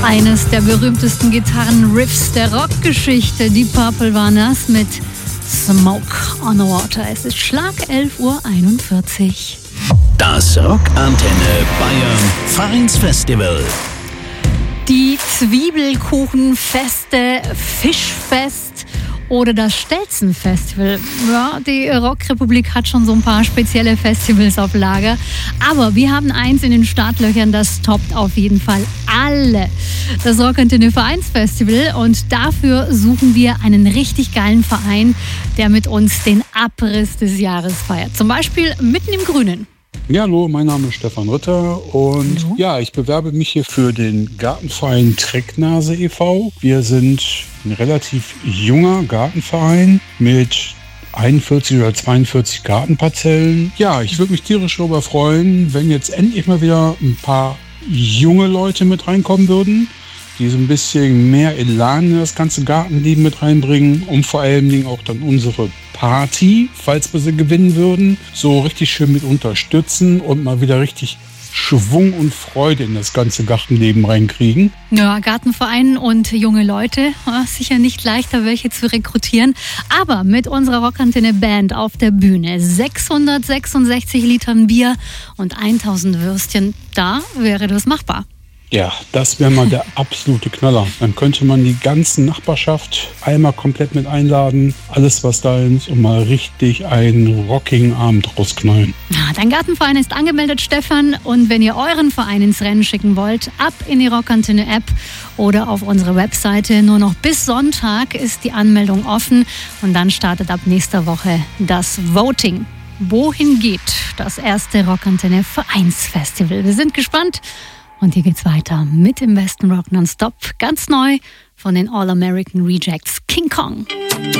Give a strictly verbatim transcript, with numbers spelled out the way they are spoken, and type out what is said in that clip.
Eines der berühmtesten Gitarrenriffs der Rockgeschichte. Die Purple waren das mit Smoke on the Water. Es ist Schlag elf Uhr einundvierzig. Das Rockantenne Bayern Vereinsfestival. Die Zwiebelkuchenfeste, Fischfest oder das Stelzenfestival. Ja, die Rockrepublik hat schon so ein paar spezielle Festivals auf Lager. Aber wir haben eins in den Startlöchern, das toppt auf jeden Fall alle. Das Rockantenne Vereinsfestival. Und dafür suchen wir einen richtig geilen Verein, der mit uns den Abriss des Jahres feiert. Zum Beispiel mitten im Grünen. Ja, hallo, mein Name ist Stefan Ritter und hallo. Ja, ich bewerbe mich hier für den Gartenverein Trecknase e V Wir sind ein relativ junger Gartenverein mit einundvierzig oder zweiundvierzig Gartenparzellen. Ja, ich würde mich tierisch darüber freuen, wenn jetzt endlich mal wieder ein paar junge Leute mit reinkommen würden, die so ein bisschen mehr Elan in das ganze Gartenleben mit reinbringen und vor allen Dingen auch dann unsere Party, falls wir sie gewinnen würden, so richtig schön mit unterstützen und mal wieder richtig Schwung und Freude in das ganze Gartenleben reinkriegen. Ja, Gartenverein und junge Leute, sicher nicht leichter, welche zu rekrutieren. Aber mit unserer Rockantenne Band auf der Bühne, sechshundertsechsundsechzig Litern Bier und tausend Würstchen, da wäre das machbar. Ja, das wäre mal der absolute Knaller. Dann könnte man die ganze Nachbarschaft einmal komplett mit einladen, alles was da ist und mal richtig einen rockigen Abend rausknallen. Ja, dein Gartenverein ist angemeldet, Stefan. Und wenn ihr euren Verein ins Rennen schicken wollt, ab in die Rockantenne-App oder auf unsere Webseite. Nur noch bis Sonntag ist die Anmeldung offen und dann startet ab nächster Woche das Voting. Wohin geht das erste Rockantenne Vereinsfestival? Wir sind gespannt. Und hier geht's weiter mit dem besten Rock nonstop. Ganz neu von den All-American Rejects, King Kong.